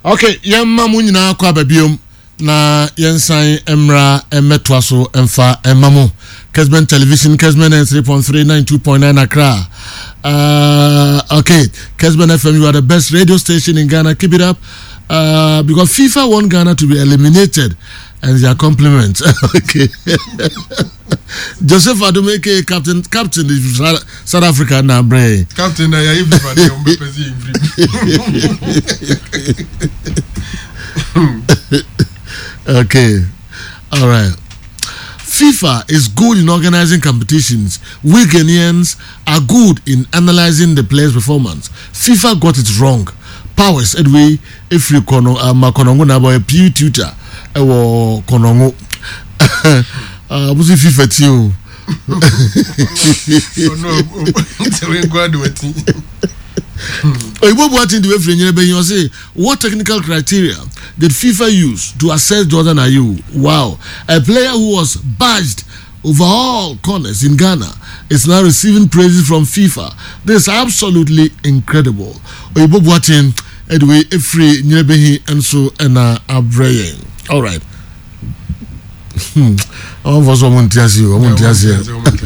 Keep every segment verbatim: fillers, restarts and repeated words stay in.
Okay, yamma mu nyina kwa babiom na yensan emra emetwaso emfa emamu Kesben Television Kesben three point three ninety-two point nine Accra. Uh okay, Kesben F M, you are the best radio station in Ghana. Keep it up. Uh because FIFA want Ghana to be eliminated and their compliments. Okay. Joseph Adumeke, captain captain of South Africa now, bray. Captain, I everybody on Okay. All right. FIFA is good in organizing competitions. We Ghanaians are good in analyzing the players' performance. FIFA got it wrong. Powers Edway Ifri Kono Makonongo na boy Pew tutor ewo Konongo. Uh was FIFA team. Say, what technical criteria did FIFA use to assess Jordan Ayew? Wow, a player who was badged over all corners in Ghana is now receiving praises from FIFA. This is absolutely incredible. Oyibo Boateng, anyway, Efri Nyebehi and so and Abreye. All right. Hmm. I want someone to ask you. I want to ask you.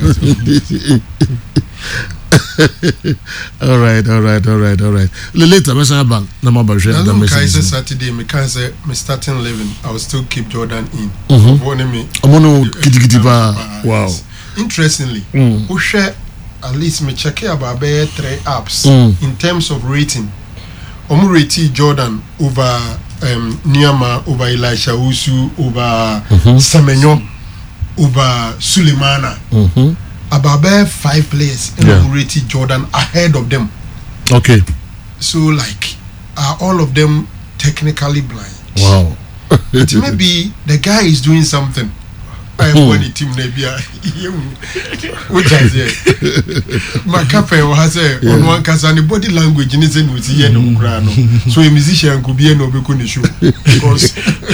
all right, all right, all right, all right. Later, I'm saying bank. Number by share. I'm Saturday. Me can say me starting eleven. I will still keep Jordan in. Mm-hmm. I'm gonna kitty kitty bar. Wow. Interestingly, mm. we share at least me check about three apps mm. in terms of rating. I'm rating Jordan over um, Niama, over Elisha Usu, over mm-hmm. Semenyo, over Sulemana. Mm-hmm. About five players and yeah. rated Jordan ahead of them. Okay. So like are all of them technically blind? Wow. It may be the guy is doing something. I am one team Nebia. Which I say my cafe has a on one case and the body language in his end with the end of Grano. So a musician could be no show because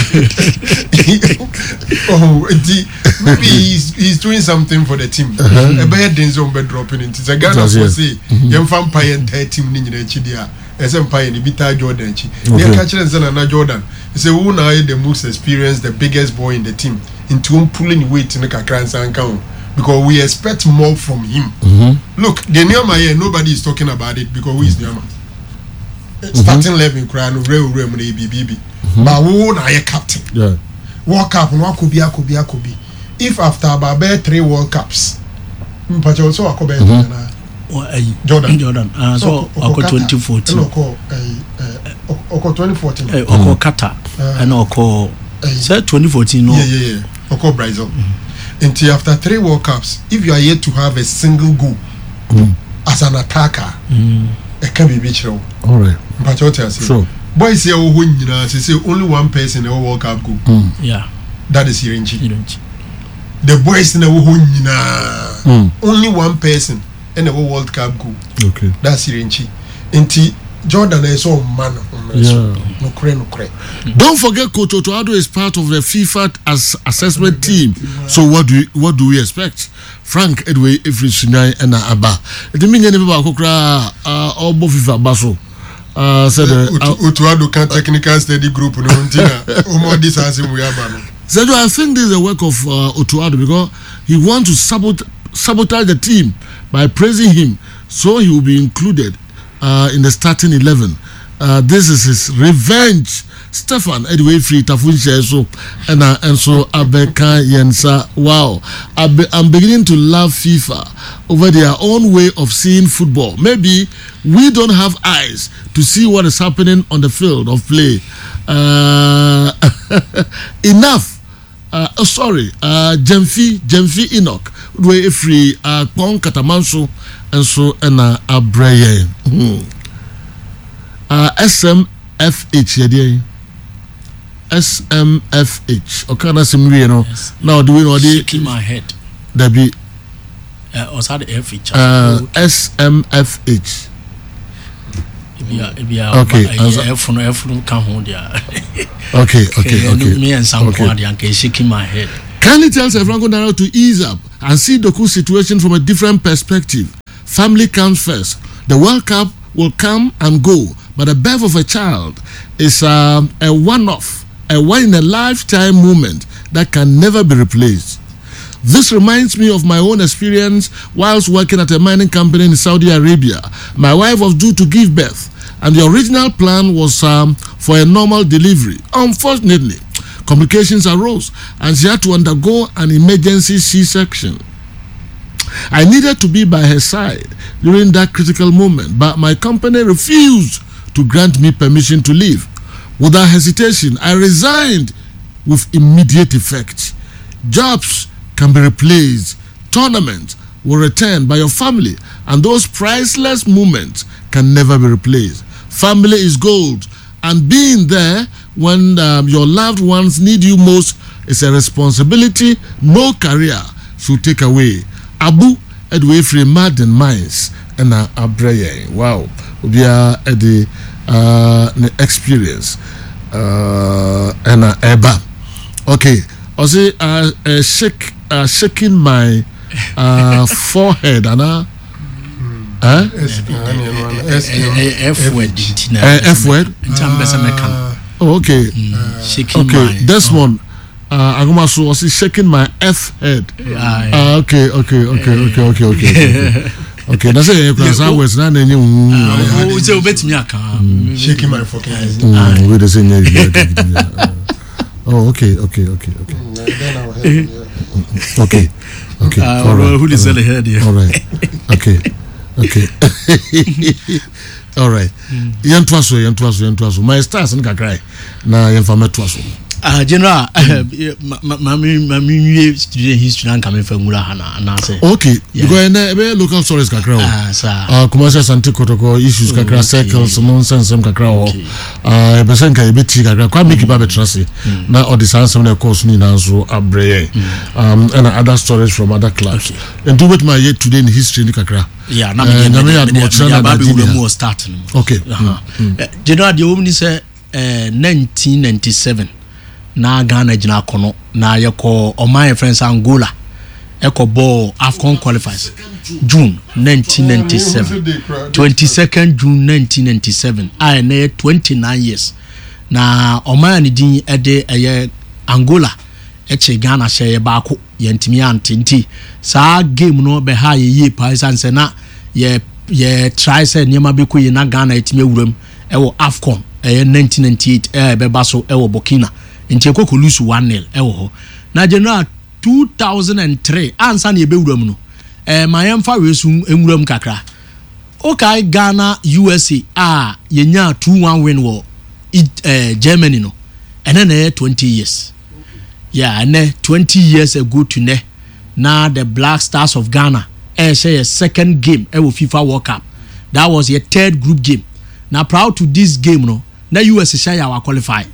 oh maybe he's he's doing something for the team. A bad Denzel bed dropping into the Ghana for say young vampire and team in Chidia as empire in the Bita Jordan. Near catching Zanana Jordan. It's a who now the most experienced, the biggest boy in the team. Into him pulling weight in the Kakran account because we expect more from him. Mm-hmm. Look, the Nyama here, nobody is talking about it because who is Nyama? Mm-hmm. Starting eleven, Crown, Real Rem, B B B. But who are a captain? Yeah. World Cup, no could be, could be, could be. If after about three World Cups, but also a could Jordan, Jordan, uh, so Oko twenty fourteen, Oko Oko twenty fourteen, Oko Qatar, and Oko said twenty fourteen. No, yeah, yeah, yeah. Oko Brazil. Mm-hmm. Until after three World Cups, if you are yet to have a single goal mm. as an attacker, mm. it can be beach row. All right. But what I say, sure. Boys here who win, you know, say only one person in the World Cup goal. Mm. Yeah, that is Irenchi. Irenchi. The boys in the who win, you know, mm. only one person in the World Cup goal. Okay, that's Irenchi. Until Jordan is all man. Yeah. No cray, no cray. Don't forget, Coach Otuado is part of the FIFA as assessment team. So what do we, what do we expect? Frank Edway, Ifri Sunai, and Abba. The meaning of Kokra, uh, all both FIFA Basso. Uh, said Otuado can technical study group. No, this has him. We have. So I think this is the work of uh, Otuado because he wants to sabot- sabotage the team by praising him, so he will be included uh, in the starting eleven. Uh, this is his revenge. Stefan Edway Free Tafunche so and uh, and so Abeka Yensa. Wow, be, I'm beginning to love FIFA over their own way of seeing football. Maybe we don't have eyes to see what is happening on the field of play. Uh, enough. Uh, oh, sorry, uh, Jemfi Jemfi Enoch Edway Free uh, Pon Katamanso and so and uh, Abreye. Hmm. Uh, S M F H, yeah, S M F H. Okay, that's some you know. Now, do we know the? Shaking my head. There be. Uh, or the F H. Uh, S M F H. Okay. Okay. Okay. Okay. Me and some okay. Shaking my head. Kindly tells Franco Naro to ease up and see the cool situation from a different perspective. Family comes first. The World Cup will come and go, but the birth of a child is um, a one-off, a one-in-a-lifetime moment that can never be replaced. This reminds me of my own experience whilst working at a mining company in Saudi Arabia. My wife was due to give birth, and the original plan was um, for a normal delivery. Unfortunately, complications arose, and she had to undergo an emergency C-section. I needed to be by her side during that critical moment, but my company refused to grant me permission to leave. Without hesitation, I resigned with immediate effect. Jobs can be replaced, tournaments will return, but your family and those priceless moments can never be replaced. Family is gold, and being there when um, your loved ones need you most is a responsibility no career should take away. Abu Edway free Madden Mines and Abreye. Wow, we are at the uh, experience uh, and Eba. Okay, I say uh, uh, shake. Uh, shaking my uh, forehead, Anna. Huh? F word. F word. Oh, okay. Shaking okay. my. This one. Uh, I'm going to say shaking my F head. Uh, okay, okay, okay, okay, okay, okay. Okay, that's it. Because I was not any. Oh, so bet me a shaking my fucking head. Wait a second. Oh, okay, okay, okay, okay. Okay, okay. Uh, all right. Who is the head here? All right. Okay, okay. All right. Yan twaso, yan twaso, yan twaso. My stars nka cry. Na yan fama twaso. Ah, general, mami mami student history na kame fa ngura hana na say. Okay. Because na be local stories kakra. Ah, sir. Ah, commercial santi kotoko issues kakra circles nonsense some kakra o. Ah, be sen ka e beti kakra kwa make ba betrase. Na audition some na course ni na so abreye. Um and other stories from other clubs. And do with my yet today in history ni kakra. Yeah, na me na me admo mo start. Okay. General the woman say nineteen ninety-seven. Na Ghana jina kono na yeko oman friends Angola eko ball AFCON qualifiers June nineteen ninety-seven twenty-second June nineteen ninety-seven I na twenty-nine years na oman ni din ede eye Angola eche Ghana share baako yentimi antinti sa game no be ha ye pa sanse na ye ye try say niam be ko ye na Ghana etimi awuram ewo AFCON eye nineteen ninety-eight eh be baso ewo Burkina nti ekoko lose one nil ewo ho na general two thousand three ansa na ebewuram no eh mayemfa wesu enwuram kakra okay Ghana U S A ah yenya two one win wo eh Germany no ene na twenty years yeah ene twenty years ago to ne na the Black Stars of Ghana eh share a second game ewo FIFA World Cup that was your third group game na proud to this game no na U S A share our qualify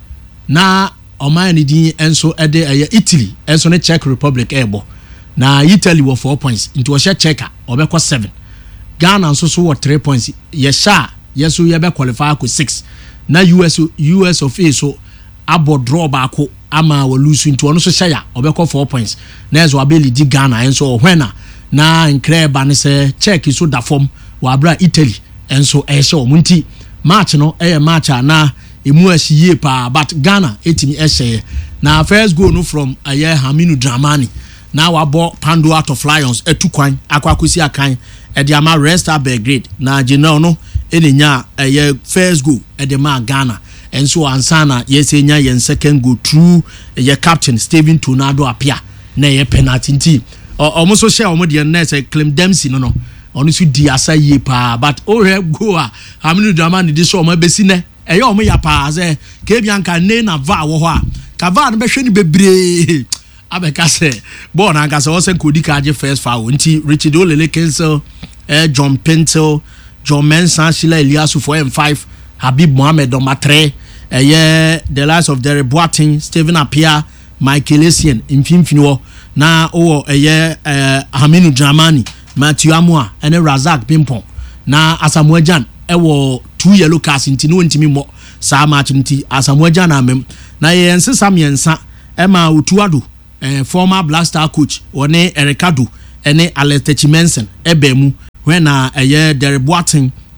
na oman ni din enso ede eye Italy enso ne Czech Republic ebo na Italy were four points into share checker obekọ seven Ghana nso so were three points ye sha yeso ye be qualify ko six na U S U S of A so abo draw baako ama we lose into ono so share obekọ four points na ezo abeli di Ghana enso ohwena na nkreba ne se Czech so da form wa bra Italy enso e hye omunti match no e match na emu ahie pa but Ghana etimi ehye na first goal no from aye Haminu Dramani na wabo Pando out of Lions etukwan akwakosi akan e de ama Resta Belgrade na general no enenya aye first goal e de ma Ghana enso ansana yesenya yen second goal through ye captain Steven Tornado apia na ye penalty nti omo so share omo de na say Clem Dempsey no no onu su di asaye pa but o he goal a Haminu Dramani di so omo besi ne eyo omo ya pa ze ke bianka ne na va wo ho a ka va no be hwe ni bebre abeka se ball na nka se wo se kodi ka je first foul nti Richard Olele cancel eh John Pinto John Mensah Shila Eliasu for M five Habib Mohamed on three eh the last of the Boateng Stephen Apia Michael Essien mfimfini wo na o eh eh Haminu Dramani Matthew Amua ene Razak Pimpon na Asamoah Gyan ewo two yellow cards nti no ntimi mo sa match nti Asamoah Gyan amem na ye nsesa miensa ema Otuado eh, former Black Star coach one Ericado ene Alexander Chimensen ebemu when na eye Derek Boateng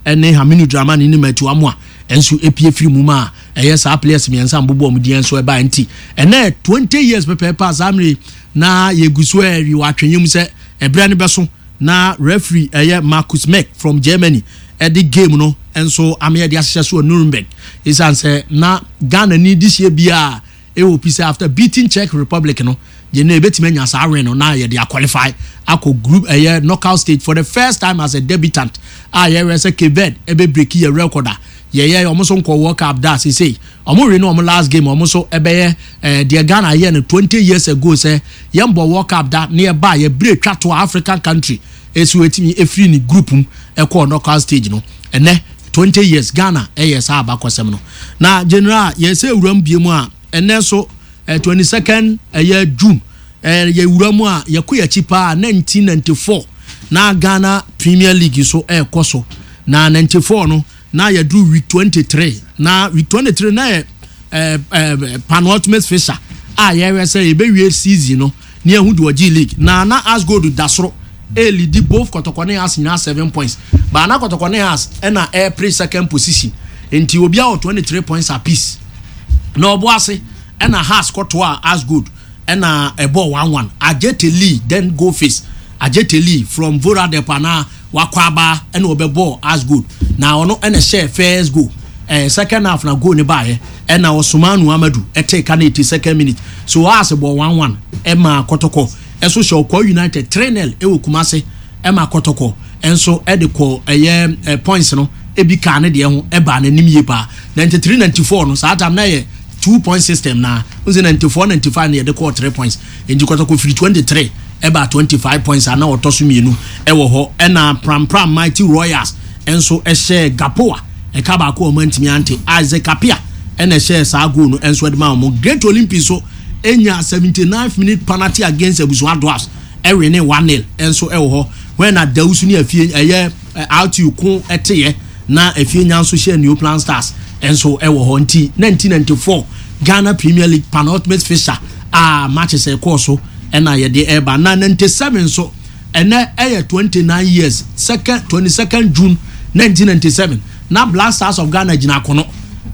ene Haminu Dramani ni Metu Amwa enso epie firi mu ma eye sa players miensa mbobo mu di enso e ba nti ene twenty years pepe pass amri na yeguso e wi watwenyem se ebra ne beso na referee eye Marcus Meck from Germany e di game no enso ame de asese so Nuremberg is answer na Ghana ni this year bia e wo pise after beating Czech Republic no je na ebetime nya sa awen no na ye de qualify ako group eye knockout stage for the first time as a debutant ah ye we say Quebec e be break your record ye ye omo so nko World Cup da say say omo re no omo last game omo so ebe ye eh de Ghana ye no twenty years ago say ye mbo World Cup da na ye ba ye break twa to African country esu etimi efiri ni group um e ko knockout stage no ene twenty years Ghana e ye sa abakosem no na general ye say uram biemu a ene so eh, twenty-second eh, June eh, ye uramu a ye ko ya chipa nineteen ninety-four na Ghana Premier League so eh koso na ninety-four no na ye do week twenty-three na week twenty-three na ye eh, eh, penultimate fixture a ye we say e be wie season no ne ehu do G League na na as go do dasro e lead both Kotokone has na seven points but na Kotokone has na air pre second position enti obi a twenty-three points apiece na obo ase and a has Kotwa as good and a ball one one. I get a lead, then go face. I get a lead from Vora de Pana, Wakwaba, and Obebo as good. Now, no, and a share first go. Uh, second half now go nearby, and now Sumanu Amadou, a take an eighty second minute. So as a ball one one, Emma Kotoko, and so shall call United Trainel, Ewu Kumase, Emma Kotoko, and so Ediko, a year points, no, Ebi Canadian, Eban, and Nimipa, ninety-three ninety-four, no, Satam Naye. Two point system na was ninety-four ninety-five near the quarter three points in the quarter free twenty-three about twenty-five points and now tosuminu ewo ho ena pram pram mighty Royals and so a share gapoa e kabako mantimi ante Isaac Apia and a share sago no and so the man great Olympics so enya seventy-ninth minute penalty against Ebuswa Dwarfs e win one nil and so ewo ho when na Dawusu ni afie eye out you ko eteye na afie nya so share New Plan Stars and so ewo ho nti nineteen ninety-four Ghana Premier League penultimate fixture ah matches e course so and na ye de eba na ninety-seven so and na eh twenty-nine years second twenty-second June nineteen ninety-seven na Black Stars of Ghana gina kono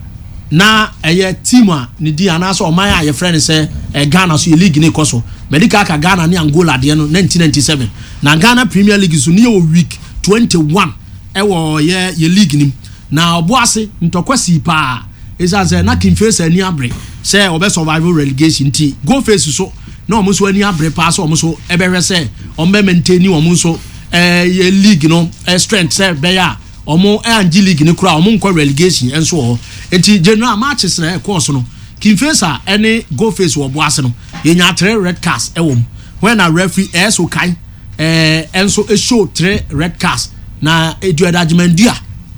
na eh team a ni di anaso o man a ye friend say eh, Ghana so league ni koso medical ka Ghana ni Angola de no nineteen ninety-seven na Ghana Premier League so ni o week twenty-one ewo ye ye league ni na oboase ntokwasi pa isa say na Kimfesa ani abre say obe survival relegation ti go face so na omo so ani abre pa so omo so ebehwe say omo maintain omo so eh ye league no eh, strength say be ya omo angi league ni kura omo nko relegation enso ho enti general matches na course no Kimfesa any go face oboase no ye nya three red cards e wom when a referee eh so kan eh enso e show three red cards na Eduardo Ajimendia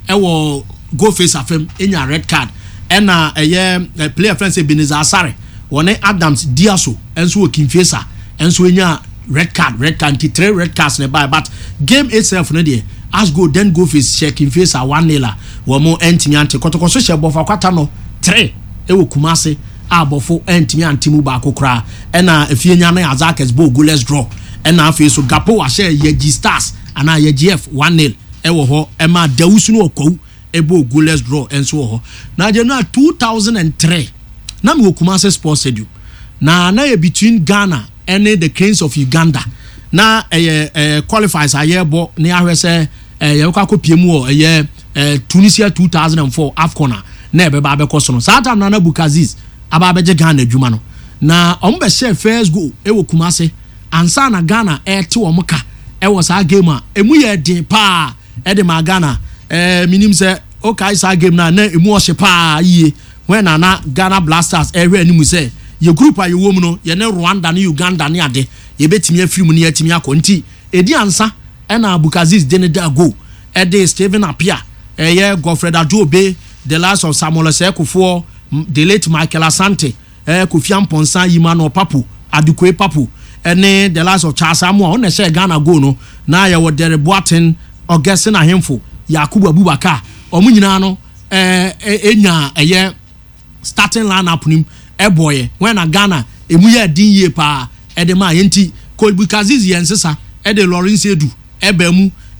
ewo go face afem enya red card ena eye player friend say Beniza Asare wone Adams Diaso enso wo Kimfesa enso enya red card red card three red cards ne by but game itself no dey as go then go face check Kimfesa one nil wo mo entimi ante kotoko so she bofa kwata no three ewo Kumase abofo entimi ante mu ba kokora ena afie nya na Azakes bo goalless draw ena afie so Gapo wa share Yeji Stars ana Yeji F one nil ewo ho ema Dawusu no okwu ebo goalless draw enso ho na January two thousand three na me Kumase Sports Stadium na na ye between Ghana and the Cranes of Uganda na eh, eh qualifiers ayebo ne ahwese eh ye kwa kopiemu o eh Tunisia two thousand four AFCON na ebe ba be koso no sata na na Bukaziz aba beje Ghana adwuma no na ombe share first goal ewo Kumase ansa na Ghana e te omuka e wo sa game a emu ye din pa e de ma Ghana eh minim se okay sa game na na emu o hye pa yie when na na Ghana Blasters e hwe animu se ye group a ye wo mu no ye ne Rwanda ne Uganda ne ade ye betimi afiri mu ne yatimi akonti edi ansa e na Bukaziz de ne da go e de Steven Apia e ye Godfred Ajobe the last of Samuel Sekufo the late Michael Asante eh Kofi Amponsa Yimano Papu Adukwe Papu ene the last of Charles Samuel on share Ghana go no na ye wo Derek Boaten Augustine Ahemfo Yakubu Abubakar omunyina no eh enya eye starting lineup nim e boy when na Ghana emu ye din ye pa e de ma yenti Bukaziz yensesa e de Lawrence Edu e ba mu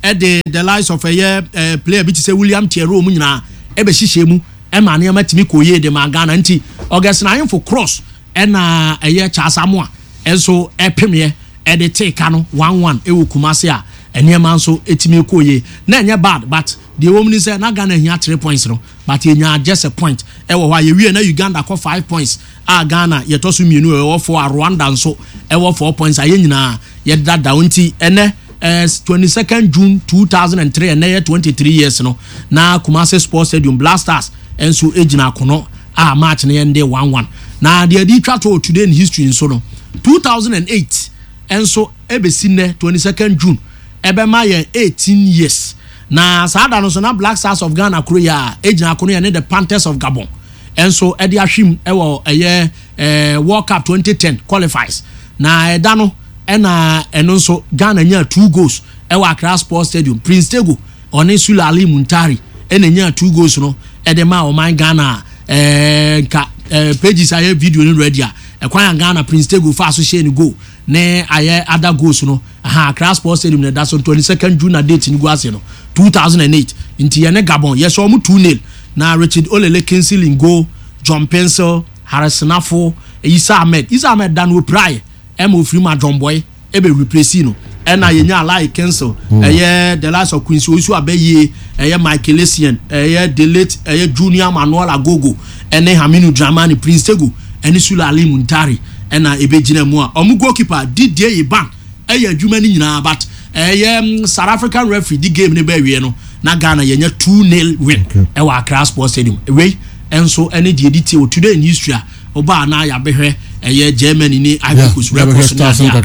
at the the lives of a year uh, player which say William Thierry Munyina ebe shishemu e ma na matimi koye de magana nti August nine for cross e na a year chasamoa enso e pemye e de take ano one one e wo Kumasi a ene man so etimi koye na enye bad but the woman say na Ghana hia three points no but enya just a point e wo wa ye wie na Uganda ko five points a Ghana ye to so mienu e wo for Rwanda nso e wo four points aye nyina ye dada nti ene uh, twenty-second June two thousand three and now twenty-three years no na Kumasi Sports Stadium Blasters and so ejina kono a match na yende one one na the edi twa to today in history nso no two thousand eight and so ebesi ne twenty-second June ebe ma ye eighteen years na sada no so na Black Stars of Ghana Korea ejina kono ye the Panthers of Gabon and so edi ahwim ewo eye eh World Cup twenty ten qualifies na eda no ena eno nso Ghana nya two goals ewa Accra Sports Stadium Prince Tego oni Sulali Muntari ena nya two goals no edema o man Ghana eh ka eh, pages aye video ni ready a ekwan Ghana Prince Tego fa so share ni goal ne aye other goals no aha Accra Sports Stadium na that's on twenty-second June na date ni go ase no two thousand eight inti ye ne Gabon yes o mu two nil na Richard Olele Kinsley in goal John Pencil Harrison Afo Isa Ahmed Isa Ahmed dan we pray Emo Freeman John Boy ebe replace no ena yenya like cancel eye the last of Quincy Osu abeye eye Michael Essien eye the late eye Junior Manuel Agogo ene Haminu Dramani Prince Tego ene Sulali Muntari ena ebe gina mu a omu goalkeeper Didier Iban eye adwuma ni nyina but eye South African referee di game ne ba wie no na Ghana yenya two nil win e wa Accra Sports Stadium we enso ene die edit o today in history oba na ya behwe eye Germany ni Ivory Coast records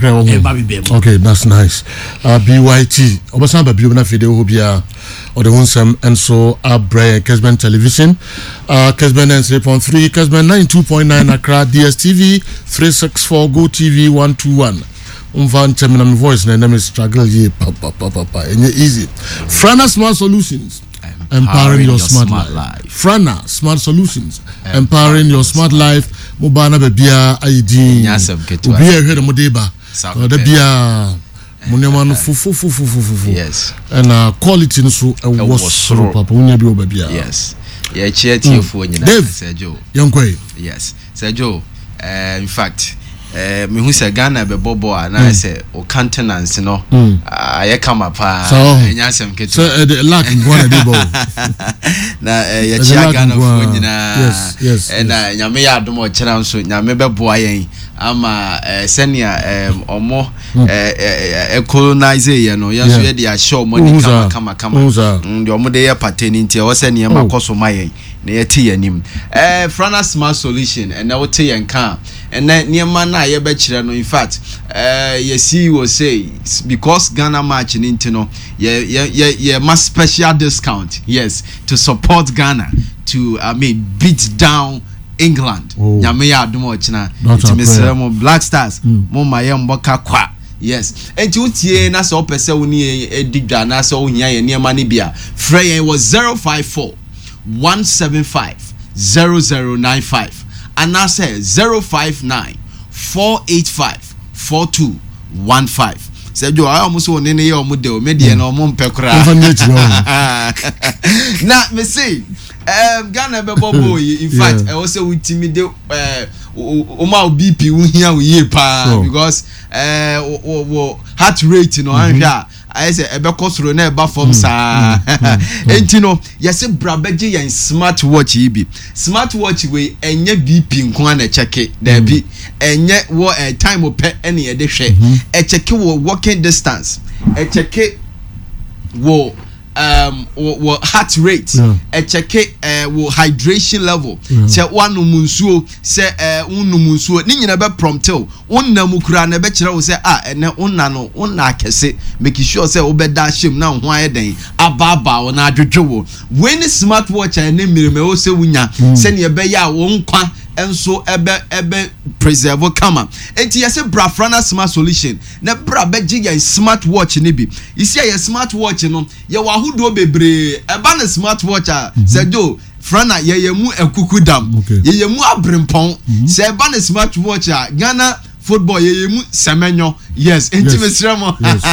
na okay that's nice uh, B Y T obasan ba biom na fide ho bia or the wonsam and so Abre Kesben Television uh Kesben three point three Kesben ninety-two point nine Accra D S T V three sixty-four Go T V one twenty-one umvan terminal voice na name struggle ye papa papa papa enye easy Frana Smart Solutions empowering your, your smart, smart life. life. Frana Smart Solutions empowering, empowering your smart life. Mobana bebia aidin. Ubia hwe mo deba. Da bia munema no fufu fufu fufu. Yes. And uh, quality nso e wosoro papa unya bi obabia. Yes. Ye chia tiefo nyina Sergio. Yankoi. Yes. Sergio, uh, in fact eh me hu se Ghana be bobo a na se o countenance no aye kama pa enya sem ketu so the lack ngwana dey bo na ye chia Ghana fo nyina eh na nyame ya adom o kira nso nyame be boa yen ama senia omo eh colonize ye no ye so ye dey show money kama kama kama ndi omo dey pateni ntia wo senia makoso mayen na ye ti yanim eh Frana Smart Solution and na wo te yen kan and then niema na ye be kire no in fact uh ye C E O say because Ghana match in no ye ye ye ma special discount yes to support Ghana to I mean beat down England nyame ya adom ochina it mesere mo Black Stars mo maye mboka kwa yes enti utie na so pese woni edigwa na so ohia ye niema ne bia frey was zero five four one seven five zero zero nine five and now say zero five nine four eight five four two one five. Say you I almost want any your model media no mum pekra. Na me say um Ghana be bobo in fact I also with me de uh o B P we here we pa because uh heart rate no anhwa I say ebe kosoro na eba form sa enti no yesi brabeje yan smart watch ibi smart watch we enye B P nko na cheke da bi enye wo time o pe ene ye de hwe e cheke wo walking distance e cheke wo um wo heart rate e cheke wo hydration level se wanu munsuo se unu munsuo ni nyina be promptel wonna mukura na be kire wo se ah ene wonna no wonna akese make sure se wo be da him na ho ayeden ababa wo na adwedwe wo when smartwatch ene mirime wo se wunya se ne be ya wo nkwa enso ebe ebe preserve kama enti yese bra Frana Smart Solution na bra beji ya smartwatch ne bi isi ya smartwatch no ye wa hudo bebre eba na smartwatch a Sergio Frana ye ye mu ekukudam ye ye mu abrempon se eba na smartwatch a Ghana football ye mu semenyo yes intimacy mo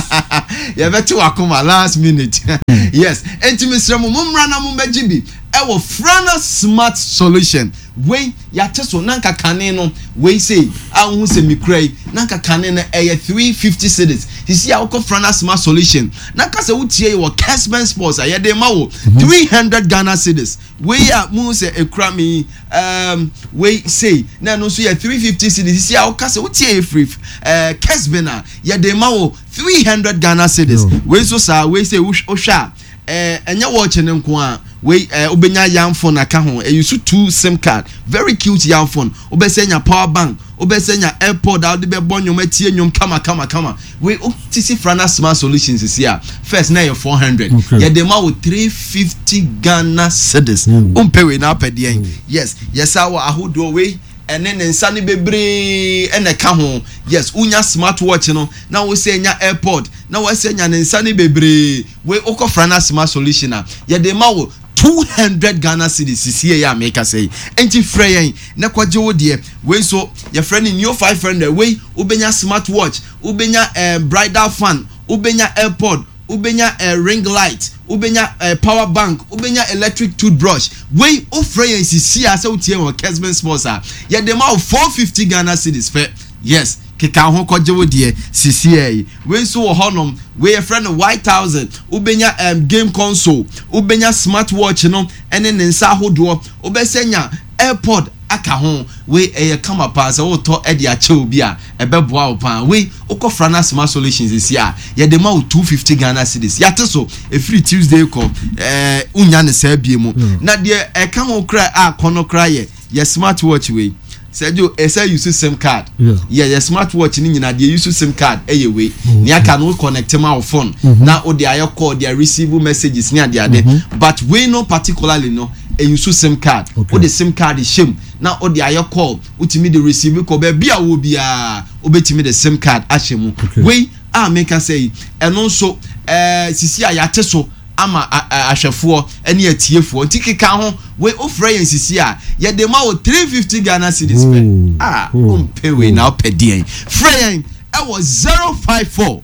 ye beti wakoma last minute yes intimacy mo mumra na mu bejibi e wo Frana Smart Solution we ya teso nanka kane no we say ahun se mikrai nanka kane na e three fifty cedis sisi a wo Frana Smart Solution nanka se wutie wo Kesben Sports a ye de ma wo three hundred Ghana cedis we ya mu se ekura mi um we say na no so ye three fifty cedis sisi a wo ka se wutie free eh Kesben a ye de ma wo three hundred Ghana cedis we so sa we say wo hwa eh enya watch ne nko a we obenya young phone aka ho e use two sim card very cute young phone obesenya power bank obesenya airpod out be bonyo matie nyom kama kama kama we tisi Frana Smart Solutions is here first na your four hundred okay. Ya dem out three fifty Ghana cedis umpe we na pede yes yes our ahodo we ene ne nsa ne bebre ene ka ho yes unya smartwatch no na wo se nya airpod na wo se nya ne nsa ne bebre we okọ Frana Smart Solution na ye dem out two hundred Ghana cedis sisi ya make say enti freyen na kwaje wo de we so your friend in your five hundred we ubenya smartwatch ubenya uh, bridal fan ubenya airpod ubenya uh, ring light ubenya uh, power bank ubenya electric toothbrush we ofreyen sisi ya say utie won Kesben Sports a ya dem out four fifty Ghana cedis fe yes keka ho kwaje wo de sisi e we so wo honom we your friend one thousand ubenya um, game console ubenya smartwatch no ene ne nsa hodo ubesenya airpod aka ho we eye kama pass wo to e de ache obi a ebeboa wo pan we ukọ Frana Smart Solutions is here ye de ma two fifty Ghana cedis ya teso e free Tuesday ko eh unya ne sa bie mu na de e ka ho kra a kono kra ye ye smartwatch we Sergio esa use sim card yeah yeah your smartwatch ni nyina dey use sim card eye we ni aka no connect my phone mm-hmm. Na o dey ayo call dey receive messages ni ade ade mm-hmm. But we no particularly no e use sim card okay. O the sim card is shame na o dey ayo call utimi dey receive call be bia wo bia obetimi the sim card ashemu okay. We a make us say eno so eh sisi ayate so ama ahwefo ene atiefo ntikeka ho we ofreyen sisi a ye de ma o three fifty Ghana cedis pe ah umpe we na opedien freyen e was zero five four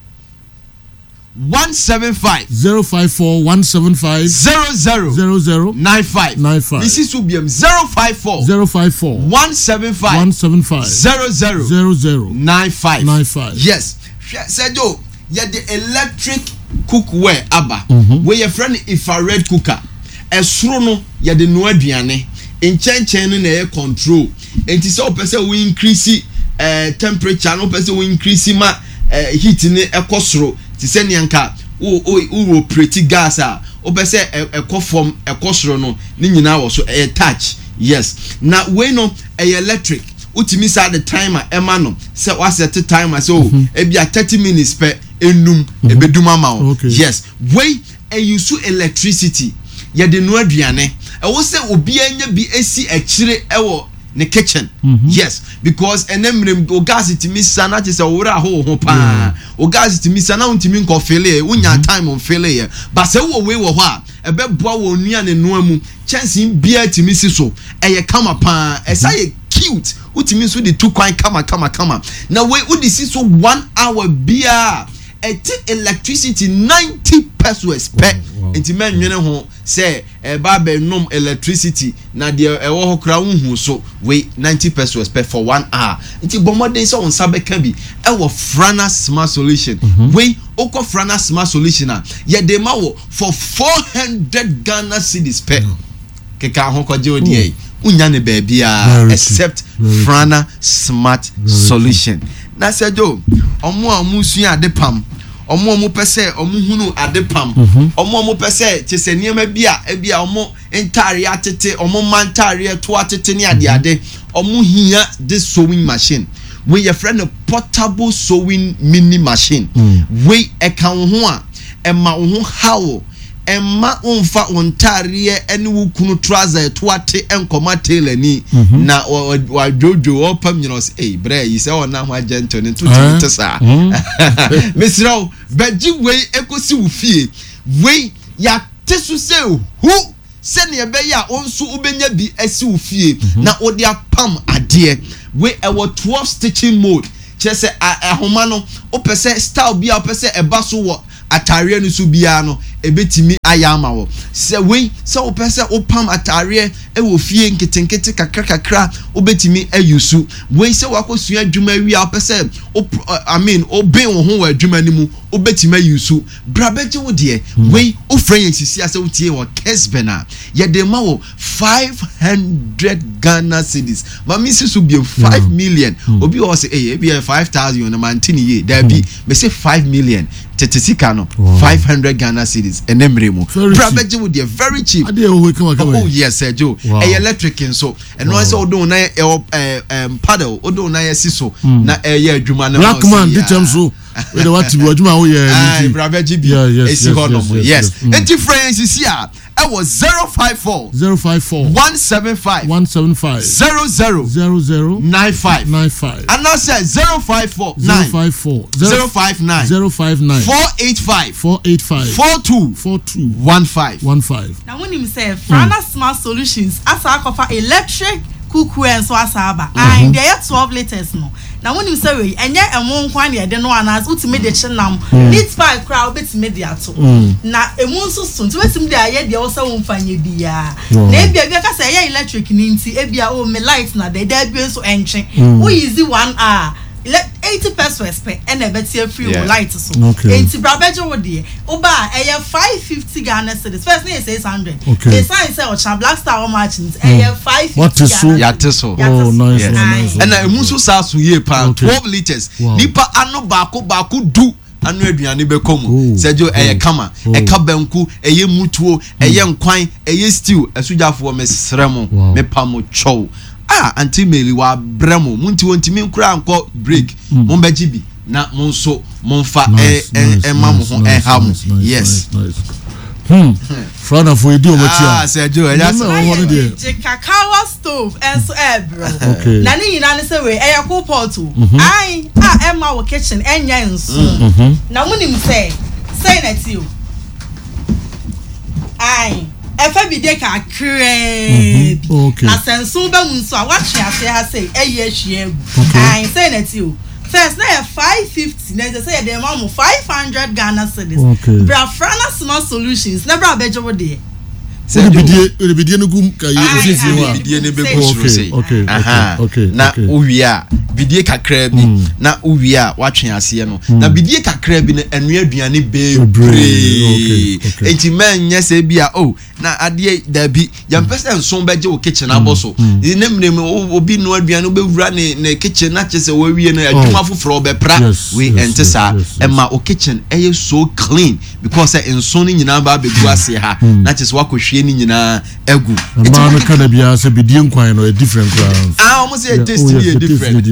one seven five zero five four one seven five zero zero zero zero nine five nine five this is ubiam zero five four zero five four one seven five one seven five zero zero zero zero nine five nine five yes Sergio ye the electric cookware aba mm-hmm. We your friend infrared cooker esro no ye de no aduane enchenchen no na e control enti se o pese we increase eh temperature no pese we increase ma eh, heat ni ekosoro ti se ne nka o o operate gas a o pese ekofom ekosoro no ni nyina wo so e touch yes na we no e electric utimi sa the timer ema no se wa set timer so mm-hmm. E bia thirty minutes per enum mm-hmm. Ebeduma ma okay. Yes we e use electricity ye de no aduane e wo se obi anya bi esi akire e wo ne kitchen mm-hmm. Yes because enemrem o gas itimi sa na che se wura ho ho pa o gas itimi sa na untimi nko fele unya mm-hmm. Time on fele but se wo we wo ho a ebe boa wo nua ne no amu chance bia itimi si so eye kama pa e sa ye cute utimi so the two kwan kama kama kama na we udisi so one hour bia et electricity ninety pesos per enti men nwene ho say e ba be nom electricity na de e wo ho kra hu so we ninety pesos per for one hour enti bomodin so on sabe ka bi e wo Frana Smart Solution mm-hmm. We oko Frana Smart Solution a ye de ma wo for four hundred Ghana cedis per keka ho koje odi unya ne baabia except Frana Smart Solution na Sergio omo amusu adepam omo omo pese omo hunu adepam omo omo pese chese niema bia e bia omo entare atete omo mantare to atete ne ade ade omo hia this sewing machine we your friend a portable sewing mini machine mm. We e kan ho a e ma ho hawo emma unfa ontare ene wukunu trouser to ate enkoma tailor ni mm-hmm. Na wa jojo opam nynos eh bre yi se wona ho agento ne tutu tesa mesraw baji we ekosi wo fie we ya tesu se hu se ne be ya onsu ubenya bi asi wo fie mm-hmm. Na odi apam ade we e wo twelve stitching mode kyerɛ sɛ ahoma no wopɛ sɛ style bia wopɛ sɛ ɛba so wɔ atare no so bia no ebetimi ayama wo sɛ wei sɛ wopɛ sɛ wopam atare ɛwɔ fie nketenkete kakra kakra obetimi ayusu wei sɛ wakosua adwuma wi a wopɛ sɛ I mean oben wo ho wɔ adwuma ni mu obetimi ayusu brabeje wo de wei ofran yensisi asɛ wotie wɔ Kesbena ye de ma wo five hundred Ghana cedis mami sisu bi five million obi wo sɛ eh bi five thousand na mantini ye da bi me say five million tetisika no five hundred Ghana cedis enemre mu brabeje wo de very cheap oh yes sir Joe e electric nso eno say odo na e paddle odo na ye siso na e ye adwuma na black man ditem so we the what to adwuma wo ye ah brabeje bi esi ho no yes enti friends isi a e was zero five four zero five four one seven five one seven five zero zero zero zero nine five nine five and now say zero five four zero five four zero five nine zero five nine four eight five four eight five four two four two one five one five. Now when him say Frana Smart Solutions asa akofa electric cookware and so asaba and there are twelve liters no. Now when him say we enye emo nkwan ye de no anas ultimate de chenam neat five crowd betime de ato na emu nso so nti betime de aye de wo say wo mfanye bia na ebia bia ka say electric ni nti ebia o me light na de da bia nso entwe wo easy one hour eighty pesos per and a better free yeah. light so eighty brabejo wo de oba eye five fifty Ghana cedis first name six hundred the sign say o Black Star merchants eye five fifty what is so yateso oh nice yes. nice and na emu so sa so ye pa twelve liters nipa ano baako baako du anu aduane be komu sejo eye kama e ka banku eye mutuo eye nkwan eye stew asujafo mesremo me pa mo chow ah anti meli wa bremo munti wontimi nkura anko break mon beji bi na mon so mon fa e e ma mo ho e ha mo yes hmm frana for idi omoti ah Sergio e just je kakawa stove enso e bro na ni nyina ne se we e yakọ pot ai ah e ma wo kitchen enya nso na munim se say na ti o ai efa bi de ka kre na senso ba mu nso a wa twe ase ha say eye ahia egu ai say na ti o first na five fifty na say de ma mu five hundred Ghana cedis bra Frana Smart Solutions na bra beje wo de se bidie e bidie no gum ka ye ofisi wa bidie ne be go through say okay okay na owia bidie kakra bi na owia wa twe ase no na bidie kakra bi na anu aduane be bre enti man nya se bia oh na ade da bi ya mpesa nson beje o kitchen aboso ne mnem obi no aduane o be wura ne ne kitchen na chese wa wie na adwuma foforo be pra we entesa e ma o kitchen e so clean because nson ni nyina ba be gu ase ha na chese wa kohwe ni nyina egu ma me kana bia se bidie nkwan no a different grounds ah almost a taste be different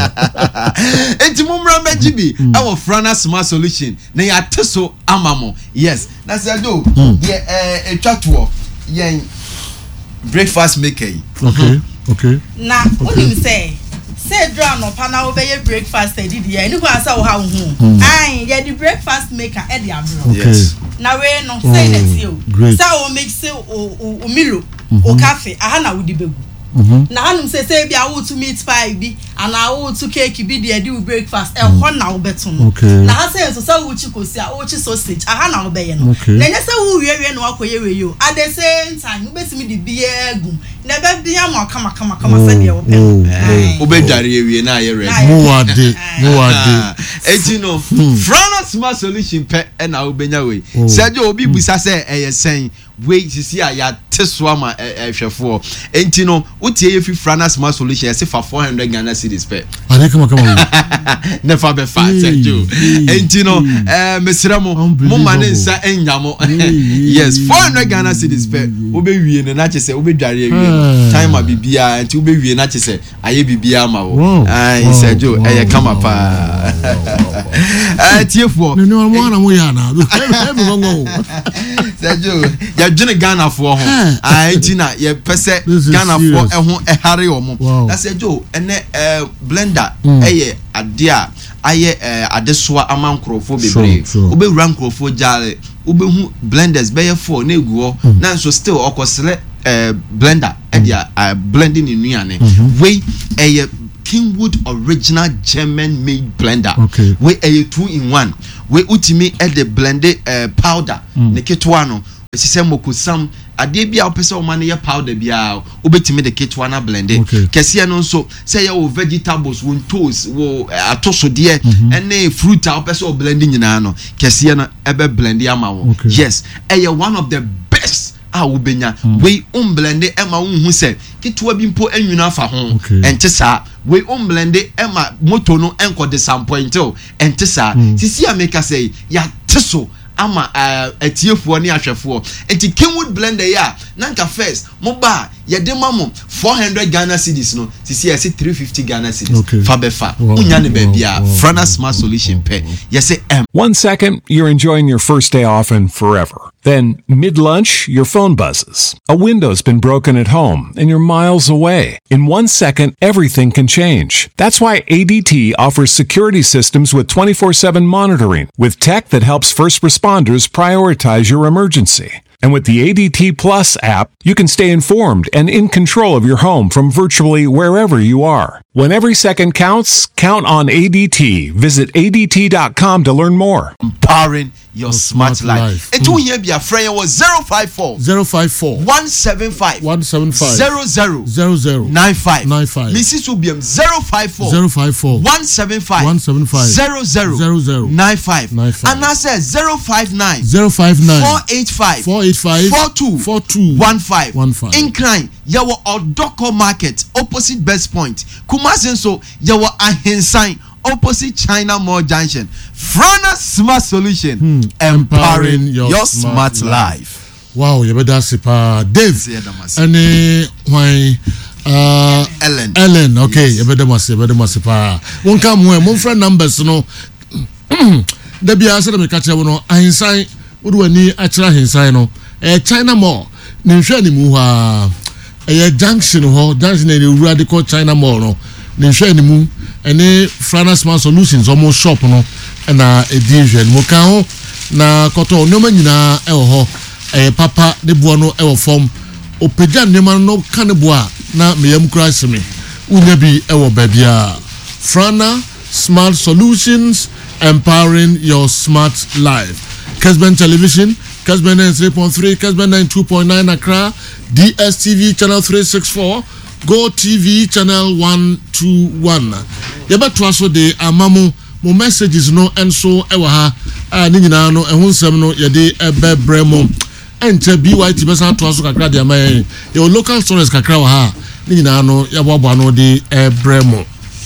enti mumra meji bi our Frana Smart Solution na ya teso amamo yes na say do ye eh etwato yen breakfast maker okay okay na onim say say draw no pa na obeye breakfast e didi ya ni ko asa wo ha wo hu ai ye di breakfast maker e di abro yes na we no say na ti o say o make say o o milo o cafe aha na wo di begu na hanum say say bia wo to meat pie bi ana wo to cake bi dey do breakfast e ho na wo beto no na ha say so say wo chi kosi a wo chi sausage aha na wo be ye no na nya say wo wie wie no akoye we yo at the same time wo betimi di bi egum na be bia mo kama kama kama say dey wo be wo be dare wie na ye ready mo wade mo wade eti no Frana Smart Solution pe e na wo benya we Sergio obi busa say e ye sen we sisi a ya teso ama ehwefo enti no utie ye fi Frana Smart Solution se fa four hundred Ghana cedis pe ade kama kama never be fat Sergio enti no eh mesramo mo mane nsa enyamo yes four hundred Ghana cedis pe obe wie ne na chese obe dware wie time bibia enti obe wie na chese aye bibia ma wo ai Sergio eye kama pa eh tiefo ne no mo na mo ya na e mo ngo Sergio ya dwene Ghana fo ho ai tina ye pese Ghana fo e ho e hare o mo na Sergio ene blender eye ade a aye adesoa amankrofo bebre obewura nkrofo jale obehu blenders beye four na eguo na so still okosele blender e dia blending inuane we eye Kingwood original German made blender. Okay. We a two in one. We ultimate at the blended uh, powder. Mm. Ne ketwano. Sise mokusam ade bia opese o man ye powder bia obetimi de ketwana blended. Okay. Kese no nso say ye o vegetables won toast wo atosode mm-hmm. ene fruit a opese o blending nyina no kese no ebe blend ama wo. Okay. Yes, e one of the best a wobenya mm. we um blende ema unhu se kitwa bi mpo anwuna afa ho okay. ente sa we um blende ema moto no enko de sampointel ente sa mm. sisi ameka say ya teso ama atiefuo ne ahwefo enti Kingwood blender ya nanka first moba ye de mamo four hundred Ghana cedis no sisi ya say three fifty Ghana cedis okay. fa befa wow. unya ne ba wow. bia wow. Frana Smart Solution pe you say em One second, you're enjoying your first day off and forever. Then, mid-lunch, your phone buzzes. A window's been broken at home and you're miles away. In one second, everything can change. That's why A D T offers security systems with twenty-four seven monitoring, with tech that helps first responders prioritize your emergency. And with the A D T Plus app, you can stay informed and in control of your home from virtually wherever you are. When every second counts, count on A D T. Visit A D T dot com to learn more. Empowering your smart, smart life. life. And to hear be a friend was zero five four zero five four one seven five one seven five zero zero zero zero nine five nine five Missus Ubium zero five four zero five four one seven five one seven five zero zero zero zero nine five nine five and I said zero five nine zero five nine four eight five four eight five four two four two one five one five. Incline yawo Odoko Market opposite Best Point Kumasi so yawo Ahensan opposite China Mall Junction. Frana Smart Solution, hmm. empowering your, your smart, smart life. life. Wow, you better say pa Dave. Any why uh Ellen. Ellen, okay, you better must say better must pa. Won't come when mon friend numbers no. The be answer me catch no Ahensan would when ni actually Ahensan no. Eh China Mall. Ni hwe ni mu ha. Eh junction ho, junction ni radical China Mall no. Ni hwe ni mu ene Frana Smart Solutions almost shop no na edition mo kan ho na koto nyoma nyina e ho eh papa de bo no e wo form opagya nyoma no kan bo a na meyam kura seme unya bi e wo babia. Frana Smart Solutions, empowering your smart life. Kesben Television, Kesben ninety-three point three, Kesben ninety-two point nine Accra, D S T V channel three sixty-four, Go T V channel one twenty-one. Yaba to aso de amamo mo messages no enso ewa ha a ni nyina no ehun sem no ye de ebe bremo ente B Y T besa to aso kakra de amaye your local stores kakra wa ha ni nyina no yabo no de bremo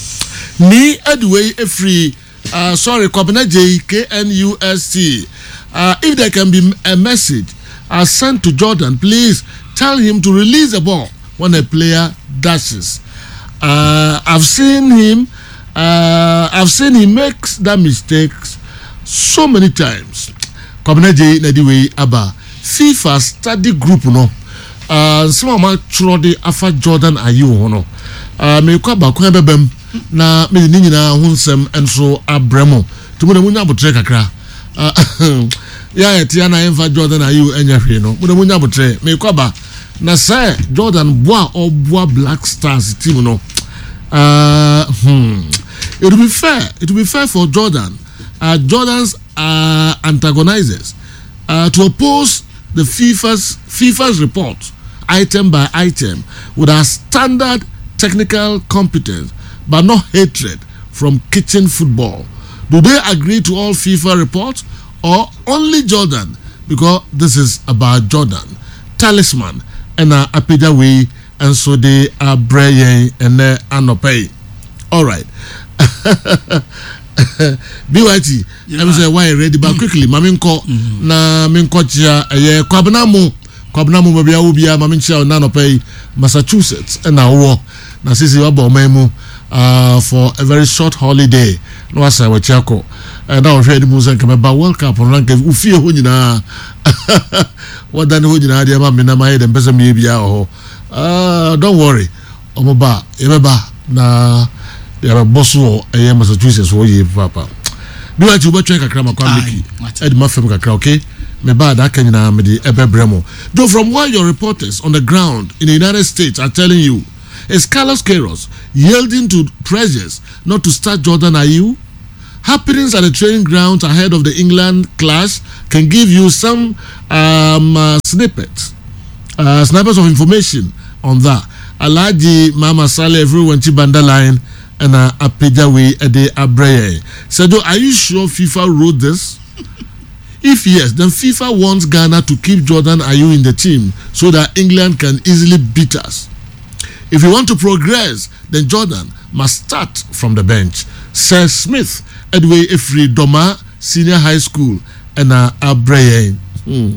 ni adway efri uh sorry Kwabena J K N U S T. Uh if there can be a message uh, sent to Jordan, please tell him to release the ball when a player dashes. Uh, I've seen him. Uh, I've seen him makes that mistakes so many times. Kwabena J Nadiwe Aba FIFA study group no. Uh, some of my children afa Jordan Ayew no. Uh, me kwa ba kwa bebem na me ni nyina hunsem enso abremo. Tumu na munya botre kakra. Uh, ya etia na enfa Jordan Ayew enya hwe no. Mu na munya botre me kwa ba na say Jordan boa or boa Black Stars team no. Uh, hmm. It will be fair. It will be fair for Jordan. Uh, Jordan's uh, antagonizers uh, to oppose the FIFA's FIFA's report item by item with a standard technical competence, but not hatred from kitchen football. Do they agree to all FIFA reports or only Jordan? Because this is about Jordan, talisman, and uh, Apija way, and so they are braying and they are not paying. All right. B Y T, let me say why ready, but quickly, Maminko, na Minko chia, eh, Kwabena Kwabena mo bia ubia Mamincha nano pay Massachusetts, and now war. Na sisi wabo memu uh for a very short holiday. No asa wa chako. And now ready musa kama ba World Cup on rank ufie ho nyina. Wadane ho nyina dia ma me na mai dem pesa me bia ho. Uh don't worry. Omo ba, ebeba na there are bosso a Massachusetts for ye papa. Do I to check a crama quality? Ed Muffin Kakra, okay? Me bad, I can na me the Ebe Bremo. Though from what your reporters on the ground in the United States are telling you, Is Carlos Queiroz yielding to pressures not to start Jordan Ayew? Happenings at the training grounds ahead of the England clash can give you some um, uh, snippets, uh, snippets of information on that. Alaji Mama Sale, everyone Chibanda line and uh, Apejawe Ede Abreye. So, are you sure FIFA wrote this? If yes, then FIFA wants Ghana to keep Jordan Ayew in the team so that England can easily beat us. If you want to progress, then Jordan must start from the bench. Sir Smith, Edway Ifri Doma, Senior High School, and uh, Abreye. Hmm.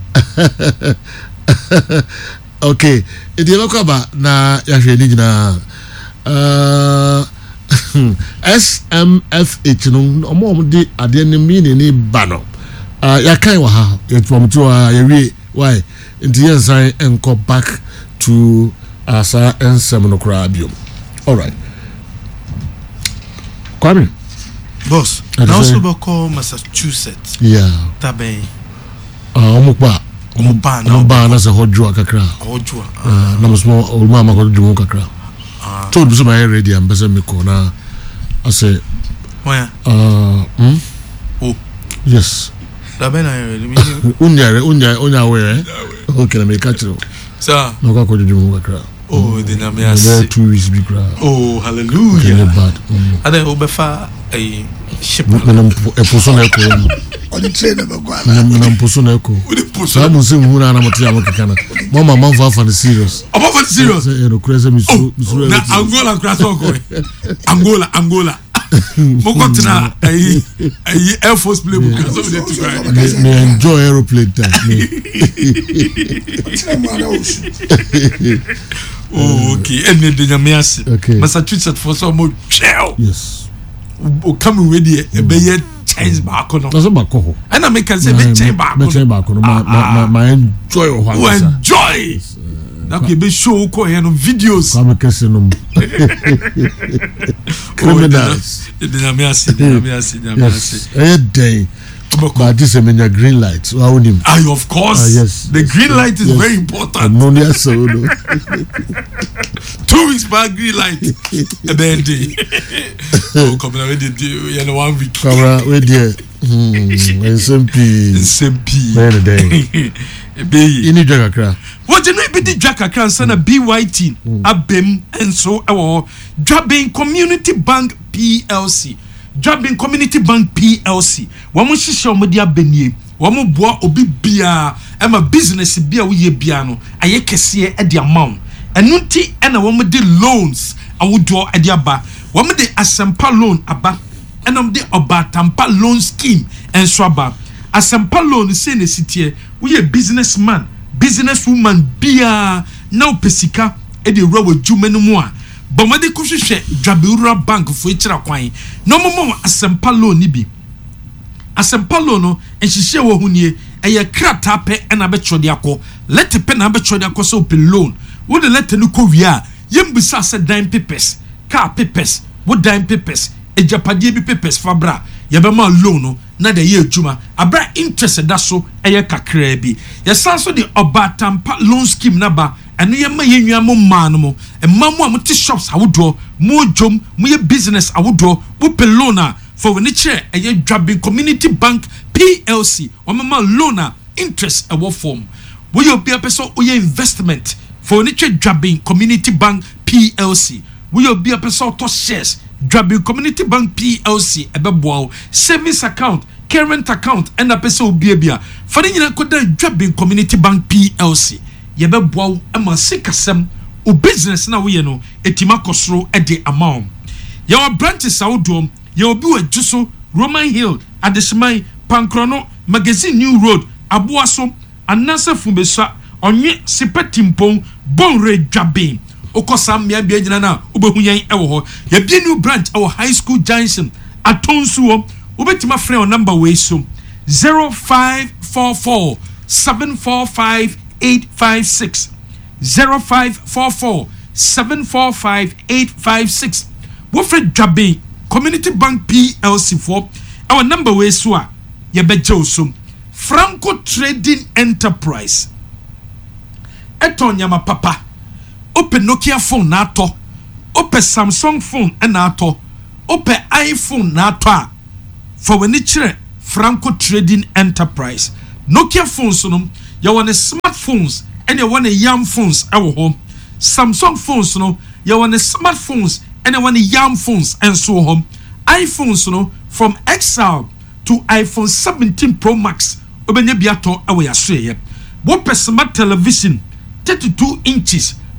Okay, edi lokaba na yahwe ni jina uh S M F H no omo omo di ade ni mi ni ba no uh yakan wa ha yetwom to wa yewie why nti yensan enko back to asa ensem no kra biom. All right, Kwame boss na also bako Massachusetts yeah taben ah omo pa Omuba na omuba na se hodjua kakra hodjua na musmo oluma ma hodjua kakra to do some ready am bese me ko na ase where uh hmm oh yes da ben na ready me unya unya unya we okay na me catch you sir no ka hodjua kakra oh the na me ase two weeks be kra oh hallelujah bad ade obefa eh ship na e poso na ko on the train of Gwana. na mposo na ko sa mo se mu na na mo tia mo kekana mama man fa fa serious oba fa serious e no crazy mi so mi na Angola crash ko Angola Angola mo ko tena ai ai Air Force play book so we to try me enjoy aeroplane time oh okay and the nyamiase Massachusetts for so mo chill yes o come with the e be ye change back no that's back ho and I make can say be change back no change back no my my enjoy o ho enjoy na ko be show ko here no videos come kese no criminals the nyamiase the nyamiase nyamiase eh day but this is a green light. How would him? Ah, of course. Uh, yes. The yes, green light is yes. very important. No, yes, so no. Two weeks back, green light. A bad day. Oh, come on, we did you know one week. Come on, we did. Hmm. S M P. S M P. Very day. Be. You need Jack Accra. What you know? Be the Jack Accra and a B Y T, a B I M, and so our Jobbing Community Bank P L C. Jobbing Community Bank P L C. Wamu shisha omodia benye. Wamu boa obi bia. Ema business bia uye bia no. Aye kesiye edi amount. Enunti ena wamu di loans. Awudo edi aba. Wamu di Asempa loan aba. Ena wamu di Obatampa loan scheme. Enso aba. Asempa loan se ne sitie. Uye businessman. Businesswoman bia. Na upesika. Edi rawe jume numwa. Bomade kuhwehwe Dwabura Bank fo ekira kwan no momo Asempa loan ni bi Asempa loan no enhihye wo hunie eye krata pe na be chode akọ let pe na be chode akọ so open loan wo de let no ko wi a yembisa se dime papers car papers wo dime papers ejapade bi papers fabra ye be ma loan no na de ye adwuma abra interest da so eye kakra bi ye san so de Obatampa loan scheme na ba eno ye ma ye nwua mo ma no mo e ma mo a mo ti shops awodo mo dwom mo ye business awodo wo pe loan a for when che eye Jobbing Community Bank P L C o ma loan a interest e wo form wo ye obi apeso o ye investment for when che Jobbing Community Bank P L C wo ye obi apeso to shares Jobbing Community Bank P L C e be boa savings account current account and apeso obi bia for the nyina koda Jobbing Community Bank P L C yebe boa ama sikasem o business na we no etima kosoro e de amount ye wa branches awodom ye obi wa juso Roman Hill Adesman Pankrono Magazine New Road Aboaso Anasa Fumbesa onye Sipetimpon Bonre Jobbing okosam mia bia gina na obehu yen e wo ho ye bia new branch our high school junction atonsuo obetima frɛ on number we so zero five four four seven four five eight five six zero five four four seven four five eight five six. Wofred Jobbing Community Bank P L C for our number way so ye beje so Franco Trading Enterprise eton yama papa open Nokia phone na atɔ open Samsung phone ɛna atɔ open iPhone na atɔ a for when it chere Franco Trading Enterprise Nokia phones no you want smartphones and you want yam phones ɛwɔ hɔ Samsung phones no you want smartphones and you want yam phones and so on iPhones no from X R to iPhone seventeen Pro Max obenye biato ɛwɔ yaso yɛ wo smart television thirty-two inches